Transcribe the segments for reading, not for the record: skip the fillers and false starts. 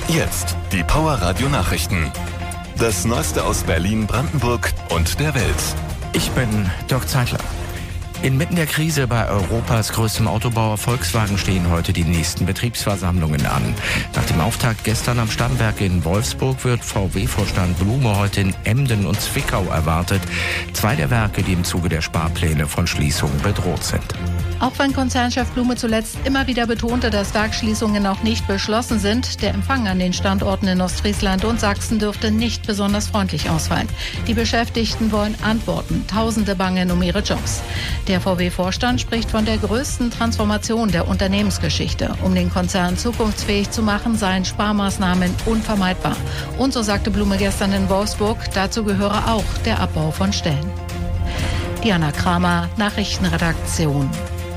Jetzt die Power Radio Nachrichten. Das Neueste aus Berlin, Brandenburg und der Welt. Ich bin Dirk Zeitler. Inmitten der Krise bei Europas größtem Autobauer Volkswagen stehen heute die nächsten Betriebsversammlungen an. Nach dem Auftakt gestern am Stammwerk in Wolfsburg wird VW-Vorstand Blume heute in Emden und Zwickau erwartet. 2 der Werke, die im Zuge der Sparpläne von Schließungen bedroht sind. Auch wenn Konzernchef Blume zuletzt immer wieder betonte, dass Werksschließungen noch nicht beschlossen sind, der Empfang an den Standorten in Ostfriesland und Sachsen dürfte nicht besonders freundlich ausfallen. Die Beschäftigten wollen Antworten. Tausende bangen um ihre Jobs. Der VW-Vorstand spricht von der größten Transformation der Unternehmensgeschichte. Um den Konzern zukunftsfähig zu machen, seien Sparmaßnahmen unvermeidbar. Und so sagte Blume gestern in Wolfsburg, dazu gehöre auch der Abbau von Stellen. Diana Kramer, Nachrichtenredaktion.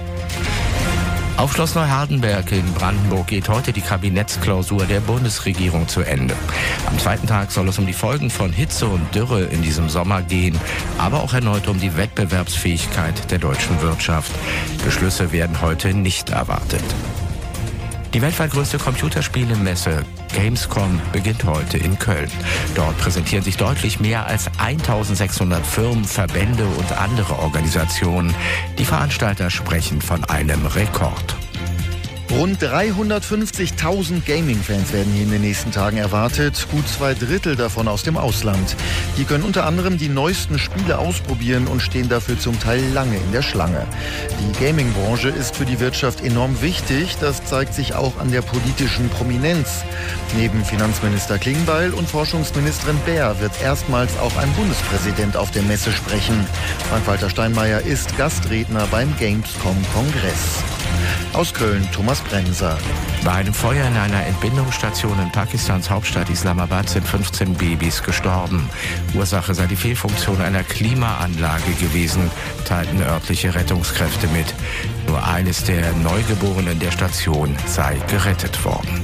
Auf Schloss Neuhardenberg in Brandenburg geht heute die Kabinettsklausur der Bundesregierung zu Ende. Am zweiten Tag soll es um die Folgen von Hitze und Dürre in diesem Sommer gehen, aber auch erneut um die Wettbewerbsfähigkeit der deutschen Wirtschaft. Beschlüsse werden heute nicht erwartet. Die weltweit größte Computerspielemesse Gamescom beginnt heute in Köln. Dort präsentieren sich deutlich mehr als 1600 Firmen, Verbände und andere Organisationen. Die Veranstalter sprechen von einem Rekord. Rund 350.000 Gaming-Fans werden hier in den nächsten Tagen erwartet, gut 2/3 davon aus dem Ausland. Die können unter anderem die neuesten Spiele ausprobieren und stehen dafür zum Teil lange in der Schlange. Die Gaming-Branche ist für die Wirtschaft enorm wichtig, das zeigt sich auch an der politischen Prominenz. Neben Finanzminister Klingbeil und Forschungsministerin Baer wird erstmals auch ein Bundespräsident auf der Messe sprechen. Frank-Walter Steinmeier ist Gastredner beim Gamescom-Kongress. Aus Köln Thomas Brenser. Bei einem Feuer in einer Entbindungsstation in Pakistans Hauptstadt Islamabad sind 15 Babys gestorben. Ursache sei die Fehlfunktion einer Klimaanlage gewesen, teilten örtliche Rettungskräfte mit. Nur eines der Neugeborenen der Station sei gerettet worden.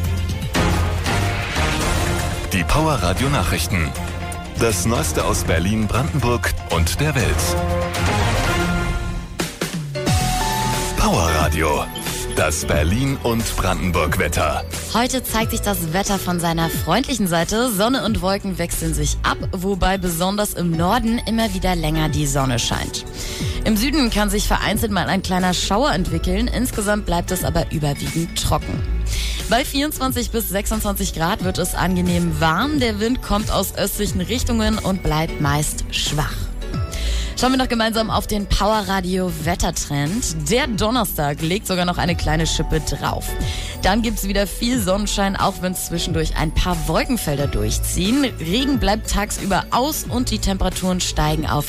Die Power Radio Nachrichten. Das Neueste aus Berlin, Brandenburg und der Welt. Power Radio. Das Berlin- und Brandenburg-Wetter. Heute zeigt sich das Wetter von seiner freundlichen Seite. Sonne und Wolken wechseln sich ab, wobei besonders im Norden immer wieder länger die Sonne scheint. Im Süden kann sich vereinzelt mal ein kleiner Schauer entwickeln. Insgesamt bleibt es aber überwiegend trocken. Bei 24 bis 26 Grad wird es angenehm warm. Der Wind kommt aus östlichen Richtungen und bleibt meist schwach. Schauen wir noch gemeinsam auf den Power-Radio-Wettertrend. Der Donnerstag legt sogar noch eine kleine Schippe drauf. Dann gibt's wieder viel Sonnenschein, auch wenn zwischendurch ein paar Wolkenfelder durchziehen. Regen bleibt tagsüber aus und die Temperaturen steigen auf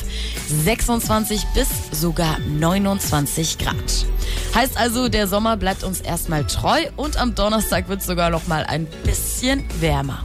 26 bis sogar 29 Grad. Heißt also, der Sommer bleibt uns erstmal treu und am Donnerstag wird's sogar noch mal ein bisschen wärmer.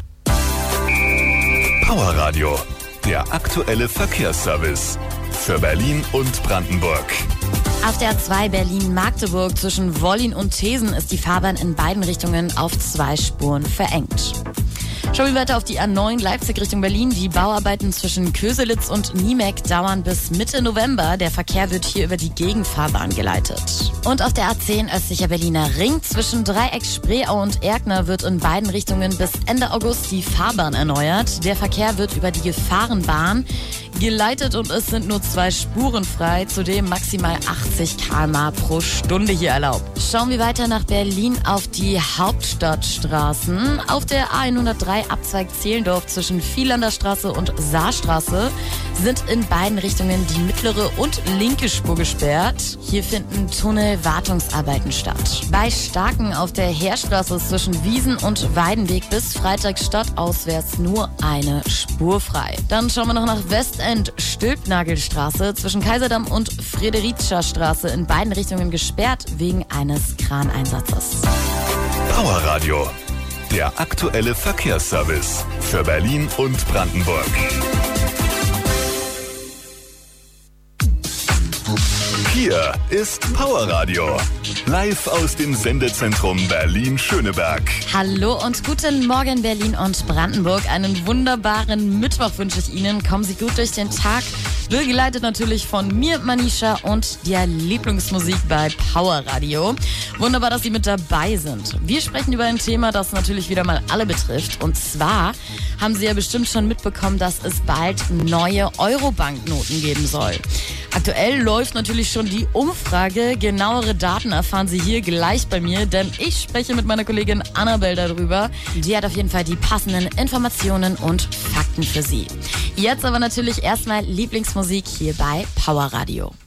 Power Radio, der aktuelle Verkehrsservice. Für Berlin und Brandenburg. Auf der A2 Berlin-Magdeburg zwischen Wollin und Thesen ist die Fahrbahn in beiden Richtungen auf 2 Spuren verengt. Schauen wir weiter auf die A9 Leipzig Richtung Berlin. Die Bauarbeiten zwischen Köselitz und Niemek dauern bis Mitte November. Der Verkehr wird hier über die Gegenfahrbahn geleitet. Und auf der A10 östlicher Berliner Ring zwischen Dreieck Spreeau und Erkner wird in beiden Richtungen bis Ende August die Fahrbahn erneuert. Der Verkehr wird über die Gefahrenbahn geleitet und es sind nur 2 Spuren frei, zudem maximal 80 km/h pro Stunde hier erlaubt. Schauen wir weiter nach Berlin auf die Hauptstadtstraßen. Auf der A103 Abzweig Zehlendorf zwischen Vielander Straße und Saarstraße sind in beiden Richtungen die mittlere und linke Spur gesperrt. Hier finden Tunnelwartungsarbeiten statt. Bei Starken auf der Heerstraße zwischen Wiesen und Weidenweg bis Freitag stadtauswärts nur eine Spur frei. Dann schauen wir noch nach Westend-Stülpnagelstraße zwischen Kaiserdamm und Friedericia Straße in beiden Richtungen gesperrt wegen eines Kraneinsatzes. Power Radio, der aktuelle Verkehrsservice für Berlin und Brandenburg. Hier ist Power Radio. Live aus dem Sendezentrum Berlin-Schöneberg. Hallo und guten Morgen Berlin und Brandenburg. Einen wunderbaren Mittwoch wünsche ich Ihnen. Kommen Sie gut durch den Tag. Begleitet natürlich von mir, Manisha, und der Lieblingsmusik bei Power Radio. Wunderbar, dass Sie mit dabei sind. Wir sprechen über ein Thema, das natürlich wieder mal alle betrifft. Und zwar haben Sie ja bestimmt schon mitbekommen, dass es bald neue Euro-Banknoten geben soll. Aktuell läuft natürlich schon die Umfrage. Genauere Daten erfahren Sie hier gleich bei mir, denn ich spreche mit meiner Kollegin Annabelle darüber. Die hat auf jeden Fall die passenden Informationen und Fakten für Sie. Jetzt aber natürlich erstmal Lieblingsmusik hier bei Power Radio.